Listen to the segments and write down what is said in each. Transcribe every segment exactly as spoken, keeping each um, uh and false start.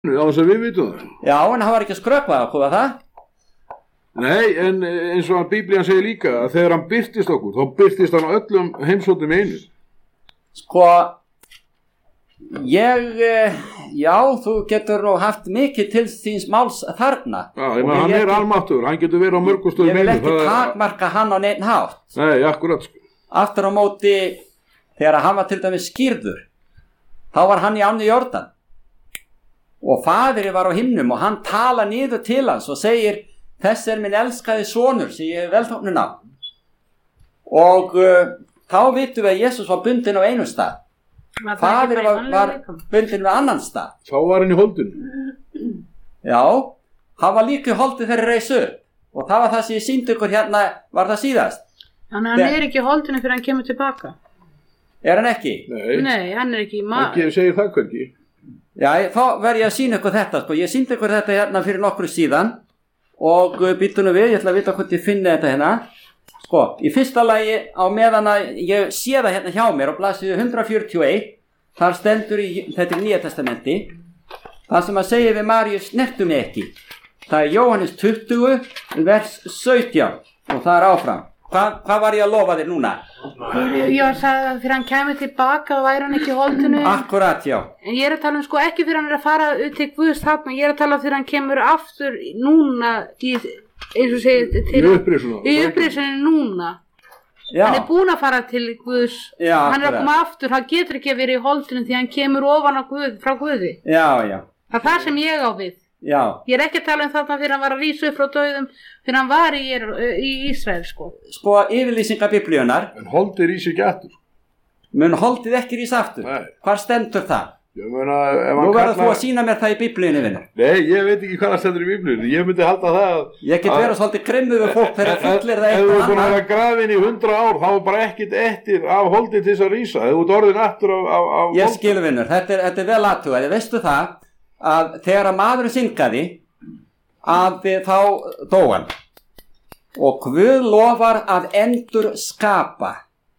á þess að við vitum það. Já, en hann var ekki að skrökva það, hvað var það? Nei, en eins og Biblían segir líka að þegar hann birtist okkur, þá birtist hann á öllum heimsóttum einu. Sko, ég, já, þú getur nú haft mikið til þíns máls þarna. Já, ég maður, hann er almáttugur, hann getur verið á mörgustöðum einu. Ég vil ekki takmarka hann á neinn hátt. Nei, akkurat, sko. Aftur á móti, þegar hann var til dæmis skírður, þá var hann í ánni Jórdan. Og faðirinn var á himnum og hann tala niður til hans og segir, þessi er minn elskaði sonur sem ég hef velþóknun á. Og uh, þá vitum við að Jesús var bundinn á einum stað. Faðirinn var, var bundinn við annan stað. Þá var hann í holdinu. Já, hann var líka í holdi þegar reis upp. Og það var það sem ég sýndi ykkur hérna, var það síðast. Þannig hann er ekki í holdinu fyrir hann kemur tilbaka. Er hann ekki? Nei, Nei hann er ekki í maður. Ekki segir það hvergi. Já, þá verð ég að sýna ykkur þetta, sko. Ég sýndi ykkur þetta hérna fyrir nokkru síðan. Og býttu nú við, ég ætla að vita hvort ég finni þetta hérna. Sko, í fyrsta lagi á meðan að ég sé það hérna hjá mér á blaðsíðu hundrað fjörutíu og eitt, þar stendur í, þetta er Nýja testamenti, það sem að segja við Maríu, snertu mig ekki. Það er Jóhannes tuttugu, vers sautján, og það er áfram. Hvað, hvað var ég að lofa þér núna? Ég var að sagða að fyrir hann kemur tilbaka og væri hann ekki í holdinu. Akkurat, já. En ég er að tala um sko ekki fyrir hann er að fara til Guðs þarna, ég er að tala fyrir hann kemur aftur núna í, eins og segir, til Í upprisunum. Í upprisunum núna. Já. Hann er búinn að fara til Guðs, Já, hann er að akkurat. koma aftur, hann getur ekki að vera í holdinu því hann kemur ofan á Guð, frá Guði. Já, já. Það er það sem ég á við. Já. Ég er ekki að tala um þarna fyrir hann var að rísa upp frá dauðum, fyrir hann var í, í Ísrael sko. Sko, yfirlýsinga Biblíunar, En holdið rís ekki aftur. mun holdið ekki rísa aftur. Nei. Hvar stendur það? Ég meina, ef hann Nú verður kallar- þú að sýna mér það í Biblíunni, vinur. Nei, ég veit ekki hvað það stendur í Biblíunni. Ég myndi halda það að... Ég get verið svolítið krimmuð við fólk þegar fullir það Ef þú er eitthvað búin að annað. vera grafin í hundra ár, þá er bara ekkit eftir af holdið til þess að rísa. Ef þú ert orðin aftur af, af, af Ég skil, vinur, þetta er, þetta er vel athugað. Veistu það að þegar að maðurinn syngaði, að þá dó hann. Og Guð lofar að endur skapa.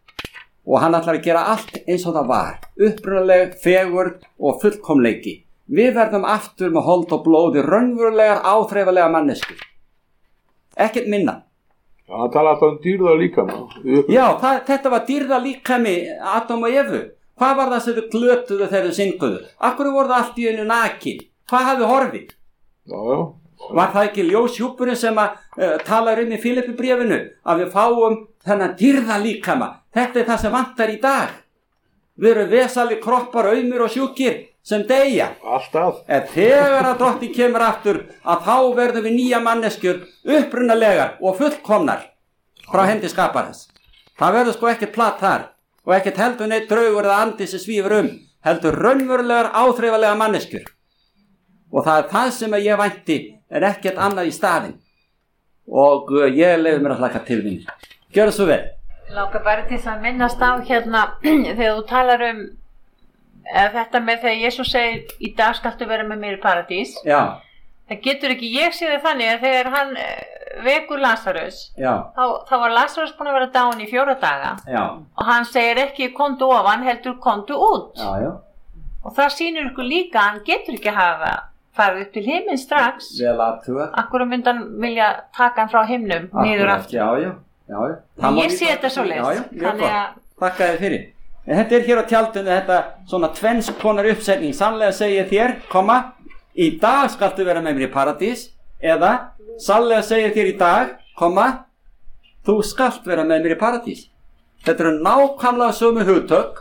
Og hann ætlar að gera allt eins og það var. Upprunaleg, fegurð og fullkomleiki. Við verðum aftur með hold og blóði raunverulegar, áþreifanlegar manneskur. Ekkert minna. Já, hann tala alltaf um dýrða líkama. Já, það, þetta var dýrða líkami Adam og Evu. Hvað var það sem þau glötuðu þegar þau synguðu? Akkur voru það allt í einu nakin? Hvað hafði horfið? Já, já. Var það ekki ljóshjúpurinn sem að uh, talar um í Filippibréfinu að við fáum þennan dýrða líkama? Þetta er það sem vantar í dag. Við erum vesali kroppar, aumir og sjúkir sem deyja. Alltaf. En þegar að drottinn kemur aftur að þá verðum við nýja manneskjur upprunalegar og fullkomnar frá hendi skaparans. Það verður sko ekkert platt þar og ekkert heldur neitt draugur eða andi sem svífur um, heldur raunverulegar áþreifanlegar manneskjur. Og það er það sem ég vænti er ekkert annað í staðinn. Og uh, ég leyfi mér að hlaka til minni. Gjörðu svo vel. Langar bara til að minnast á hérna þegar þú talar um eða þetta með þegar Jesús segir í dag skaltu vera með mér í paradís. Já, Það getur ekki, ég sé það þannig að þegar hann eh, vekur Lazarus, já, þá, þá var Lazarus búinn að vera dáinn í fjóra daga já, og hann segir ekki komdu ofan, heldur komdu út. já, já. Og það sýnir ykkur líka að hann getur ekki hafa farið upp til himinn strax. Vel aðtugað. Akkur myndi hann vilja taka hann frá himnum niður Akkúrat, aftur. Já, já, já, já. Það En má ég líka- sé þetta svoleiðis. Já, já, mjög Þannig gott. að- Þakka þér fyrir. En þetta er hér á tjaldinu, þetta svona tvenns konar uppsetning. Sannlega segi ég þér, koma, í dag skaltu vera með mér í paradís, eða sannlega segi ég þér í dag, koma, þú skalt vera með mér í paradís. Þetta eru nákvæmlega sömu hugtök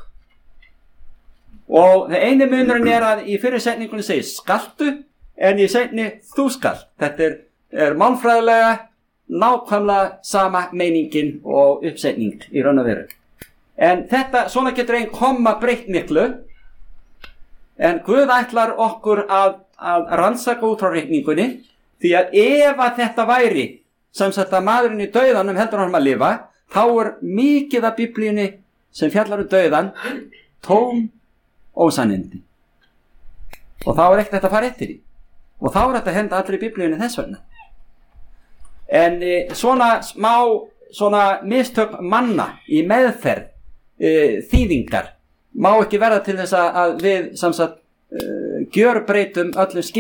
og það eini munurinn er að í fyrir setningunni segir skaltu en í setni þú skalt. Þetta er, er málfræðilega nákvæmlega sama meiningin og uppsetning í raun og veru. En þetta, svona getur einn komma breytt miklu, en Guð ætlar okkur að, að rannsaka út frá reikningunni, því að ef að þetta væri, sem sagt að maðurinn í dauðanum heldur hann að lifa, þá er mikið af Biblíunni sem fjallar um dauðan, tóm ósannindi. Og þá er ekkert þetta að fara eftir því. Og þá er þetta að henda allir í Biblíunni þess vegna. En e, svona smá, svona mistök manna í meðferð, e, þýðingar, má ekki verða til þess að við samsagt e, gjörbreytum öllum